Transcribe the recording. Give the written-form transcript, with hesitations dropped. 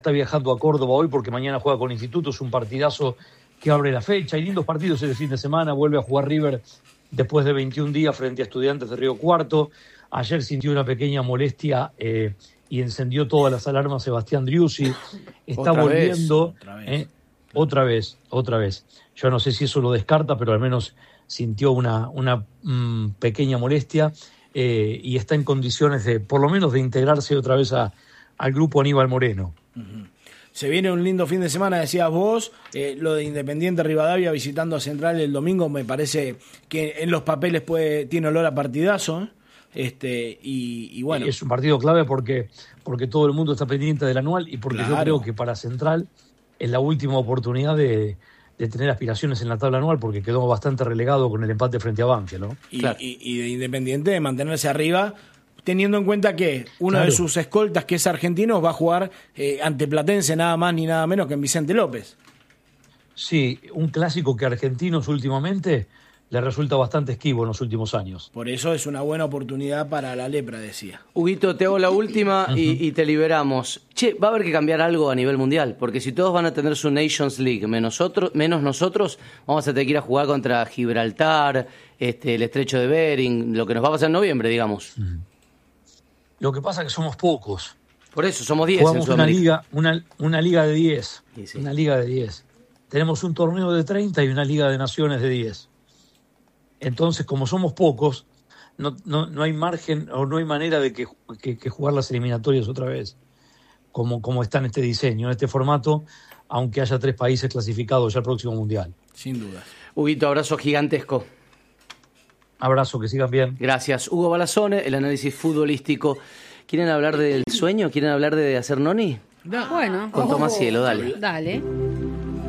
está viajando a Córdoba hoy porque mañana juega con Instituto, es un partidazo que abre la fecha. Hay lindos partidos el fin de semana, vuelve a jugar River después de 21 días frente a Estudiantes de Río Cuarto. Ayer sintió una pequeña molestia y encendió todas las alarmas Sebastián Driussi. Está volviendo otra vez. Yo no sé si eso lo descarta, pero al menos sintió una pequeña molestia y está en condiciones de, por lo menos, de integrarse otra vez al grupo Aníbal Moreno. Uh-huh. Se viene un lindo fin de semana, decías vos, lo de Independiente Rivadavia visitando a Central el domingo, me parece que en los papeles tiene olor a partidazo, y bueno. Es un partido clave porque todo el mundo está pendiente del anual y porque claro. Yo creo que para Central es la última oportunidad de tener aspiraciones en la tabla anual porque quedó bastante relegado con el empate frente a Banfield, ¿no? Y de Independiente de mantenerse arriba, teniendo en cuenta que uno de sus escoltas, que es argentino, va a jugar ante Platense nada más ni nada menos que en Vicente López. Sí, un clásico que a argentinos últimamente le resulta bastante esquivo en los últimos años. Por eso es una buena oportunidad para la lepra, decía. Huguito, te hago la última y te liberamos. Che, va a haber que cambiar algo a nivel mundial, porque si todos van a tener su Nations League, menos nosotros, vamos a tener que ir a jugar contra Gibraltar, el Estrecho de Bering, lo que nos va a pasar en noviembre, digamos. Lo que pasa es que somos pocos. Por eso, somos 10 Jugamos en Sudamérica. una liga de 10. Sí. Una liga de 10. Tenemos un torneo de 30 y una liga de naciones de 10. Entonces, como somos pocos, no hay margen o no hay manera de que jugar las eliminatorias otra vez, como está en este diseño, en este formato, aunque haya 3 países clasificados ya al próximo Mundial. Sin duda. Huguito, abrazo gigantesco. Abrazo, que sigan bien. Gracias. Hugo Balazone, el análisis futbolístico. ¿Quieren hablar del sueño? ¿Quieren hablar de hacer noni? Bueno. Con Tomás Cielo, dale. Dale.